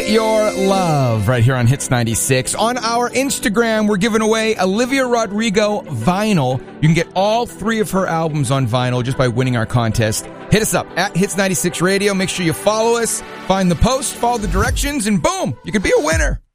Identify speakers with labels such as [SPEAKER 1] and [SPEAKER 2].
[SPEAKER 1] Your Love right here on Hits 96. On our Instagram, we're giving away Olivia Rodrigo vinyl. You can get all 3 of her albums on vinyl just by winning our contest. Hit us up at Hits 96 Radio. Make sure you follow us, find the post, follow the directions, and boom, you could be a winner.